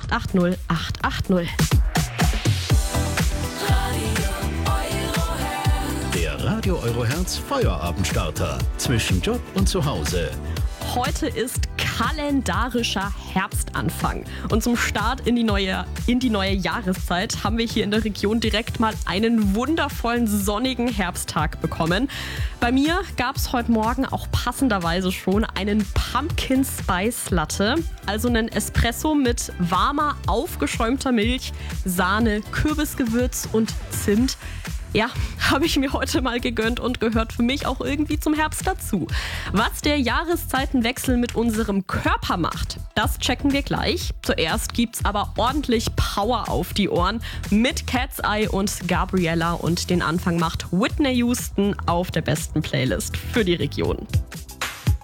880 880. Der Radio Eurohertz Feuerabendstarter zwischen Job und Zuhause. Heute ist kalendarischer Herbstanfang. Und zum Start in die neue Jahreszeit haben wir hier in der Region direkt mal einen wundervollen sonnigen Herbsttag bekommen. Bei mir gab es heute Morgen auch passenderweise schon einen Pumpkin Spice Latte, also einen Espresso mit warmer, aufgeschäumter Milch, Sahne, Kürbisgewürz und Zimt. Ja, habe ich mir heute mal gegönnt und gehört für mich auch irgendwie zum Herbst dazu. Was der Jahreszeitenwechsel mit unserem Körper macht, das checken wir gleich. Zuerst gibt's aber ordentlich Power auf die Ohren mit Cat's Eye und Gabriella und den Anfang macht Whitney Houston auf der besten Playlist für die Region.